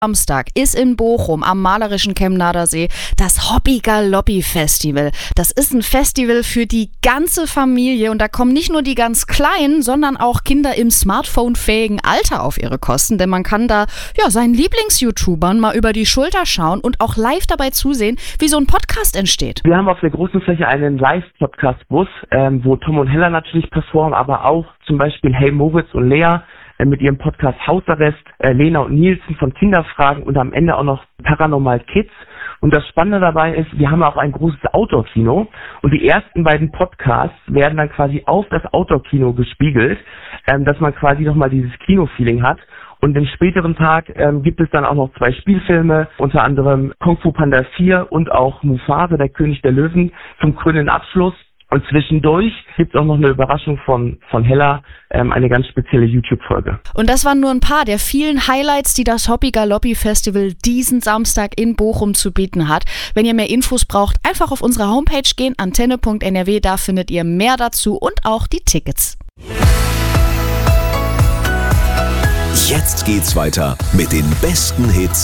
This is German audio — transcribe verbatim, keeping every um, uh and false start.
Samstag ist in Bochum am malerischen Chemnader See das Hobby-Galoppi-Festival. Das ist ein Festival für die ganze Familie und da kommen nicht nur die ganz Kleinen, sondern auch Kinder im Smartphone-fähigen Alter auf ihre Kosten, denn man kann da ja seinen Lieblings-YouTubern mal über die Schulter schauen und auch live dabei zusehen, wie so ein Podcast entsteht. Wir haben auf der großen Fläche einen Live-Podcast-Bus, ähm, wo Tom und Hella natürlich performen, aber auch zum Beispiel Hey Moritz und Lea mit ihrem Podcast Hausarrest, äh, Lena und Nielsen von Kinderfragen und am Ende auch noch Paranormal Kids. Und das Spannende dabei ist, wir haben auch ein großes Outdoor-Kino und die ersten beiden Podcasts werden dann quasi auf das Outdoor-Kino gespiegelt, ähm, dass man quasi nochmal dieses Kino-Feeling hat. Und im späteren Tag ähm, gibt es dann auch noch zwei Spielfilme, unter anderem Kung Fu Panda vier und auch Mufasa, der König der Löwen, zum krönenden Abschluss. Und zwischendurch gibt es auch noch eine Überraschung von, von Hella, ähm, eine ganz spezielle YouTube-Folge. Und das waren nur ein paar der vielen Highlights, die das Hobby-Galoppi-Festival diesen Samstag in Bochum zu bieten hat. Wenn ihr mehr Infos braucht, einfach auf unsere Homepage gehen, antenne punkt n r w, da findet ihr mehr dazu und auch die Tickets. Jetzt geht's weiter mit den besten Hits